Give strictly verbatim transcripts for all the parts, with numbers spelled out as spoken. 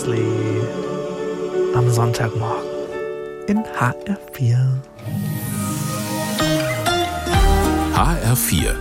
Mosley am Sonntagmorgen in H R vier. H R vier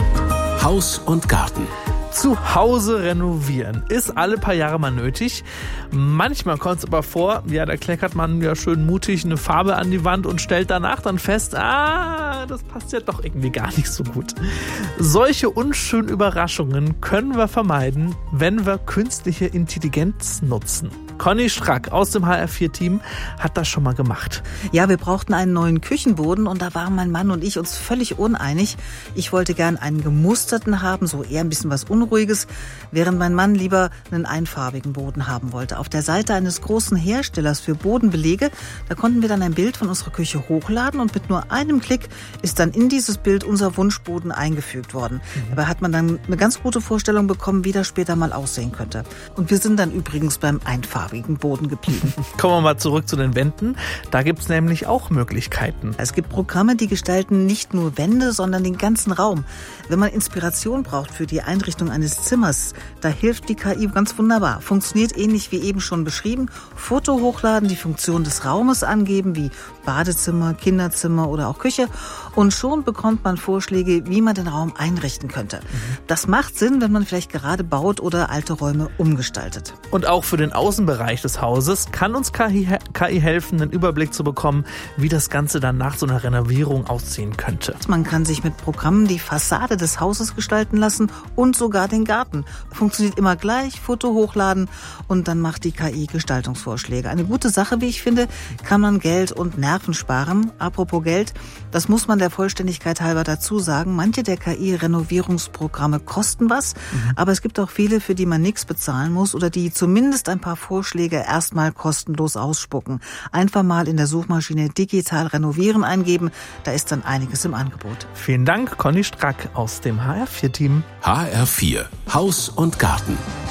Haus und Garten. Zu Hause renovieren ist alle paar Jahre mal nötig. Manchmal kommt es aber vor, ja, da kleckert man ja schön mutig eine Farbe an die Wand und stellt danach dann fest, ah, das passt ja doch irgendwie gar nicht so gut. Solche unschönen Überraschungen können wir vermeiden, wenn wir künstliche Intelligenz nutzen. Conny Strack aus dem H R vier Team hat das schon mal gemacht. Ja, wir brauchten einen neuen Küchenboden und da waren mein Mann und ich uns völlig uneinig. Ich wollte gern einen gemusterten haben, so eher ein bisschen was Unruhiges, während mein Mann lieber einen einfarbigen Boden haben wollte. Auf der Seite eines großen Herstellers für Bodenbelege, da konnten wir dann ein Bild von unserer Küche hochladen und mit nur einem Klick ist dann in dieses Bild unser Wunschboden eingefügt worden. Mhm. Dabei hat man dann eine ganz gute Vorstellung bekommen, wie das später mal aussehen könnte. Und wir sind dann übrigens beim einfarbigen Boden geblieben. Kommen wir mal zurück zu den Wänden. Da gibt es nämlich auch Möglichkeiten. Es gibt Programme, die gestalten nicht nur Wände, sondern den ganzen Raum. Wenn man Inspiration braucht für die Einrichtung eines Zimmers, da hilft die K I ganz wunderbar. Funktioniert ähnlich wie eben schon beschrieben. Foto hochladen, die Funktion des Raumes angeben, wie Badezimmer, Kinderzimmer oder auch Küche. Und schon bekommt man Vorschläge, wie man den Raum einrichten könnte. Mhm. Das macht Sinn, wenn man vielleicht gerade baut oder alte Räume umgestaltet. Und auch für den Außenbereich des Hauses kann uns K I, K I helfen, einen Überblick zu bekommen, wie das Ganze dann nach so einer Renovierung aussehen könnte. Man kann sich mit Programmen die Fassade des Hauses gestalten lassen und sogar den Garten. Funktioniert immer gleich, Foto hochladen und dann macht die K I Gestaltungsvorschläge. Eine gute Sache, wie ich finde, kann man Geld und Nerven sparen. Apropos Geld, das muss man der Vollständigkeit halber dazu sagen. Manche der K I-Renovierungsprogramme kosten was, mhm. aber es gibt auch viele, für die man nichts bezahlen muss oder die zumindest ein paar Vorschläge erstmal kostenlos ausspucken. Einfach mal in der Suchmaschine digital renovieren eingeben, da ist dann einiges im Angebot. Vielen Dank, Conny Strack aus dem H R vier Team. H R vier Haus und Garten.